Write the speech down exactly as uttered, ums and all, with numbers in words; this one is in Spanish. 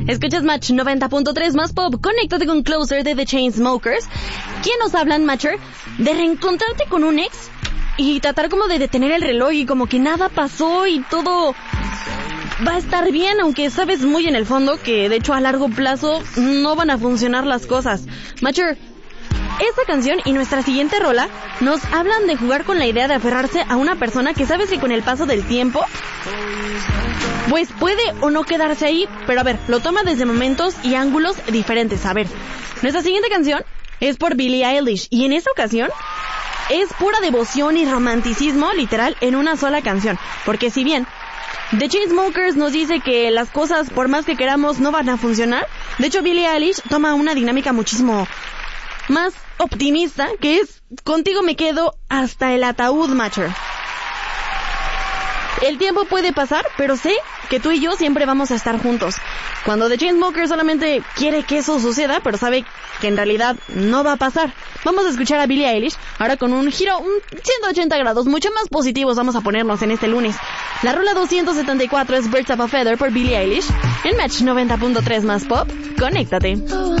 Escuchas Match noventa punto tres más pop. Conéctate con Closer de The Chainsmokers. ¿Quién nos hablan, Matcher? De reencontrarte con un ex y tratar como de detener el reloj y como que nada pasó y todo va a estar bien, aunque sabes muy en el fondo que de hecho a largo plazo no van a funcionar las cosas. Matcher, esta canción y nuestra siguiente rola nos hablan de jugar con la idea de aferrarse a una persona que sabes que con el paso del tiempo pues puede o no quedarse ahí, pero a ver, lo toma desde momentos y ángulos diferentes. A ver, nuestra siguiente canción es por Billie Eilish y en esta ocasión es pura devoción y romanticismo literal en una sola canción, porque si bien The Chainsmokers nos dice que las cosas por más que queramos no van a funcionar, de hecho Billie Eilish toma una dinámica muchísimo más optimista, que es contigo me quedo hasta el ataúd, Matcher. El tiempo puede pasar, pero sé que tú y yo siempre vamos a estar juntos. Cuando The Chainsmokers solamente quiere que eso suceda, pero sabe que en realidad no va a pasar. Vamos a escuchar a Billie Eilish, ahora con un giro, un ciento ochenta grados, mucho más positivos vamos a ponernos en este lunes. La rola doscientos setenta y cuatro es Birds of a Feather por Billie Eilish, en Match noventa punto tres más pop. Conéctate.